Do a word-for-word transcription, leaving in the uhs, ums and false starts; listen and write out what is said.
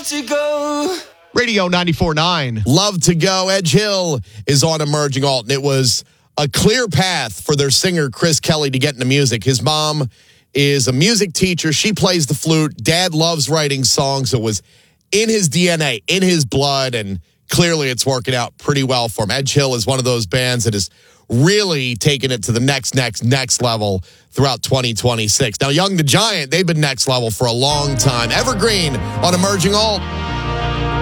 love to go. Radio ninety-four point nine. Love to Go. Edge Hill is on Emerging Alt, and it was a clear path for their singer, Chris Kelly, to get into music. His mom is a music teacher. She plays the flute. Dad loves writing songs. It was in his D N A, in his blood, and clearly it's working out pretty well for him. Edge Hill is one of those bands that is really taking it to the next, next, next level throughout twenty twenty-six. Now, Young the Giant, they've been next level for a long time. Evergreen on Emerging Alt.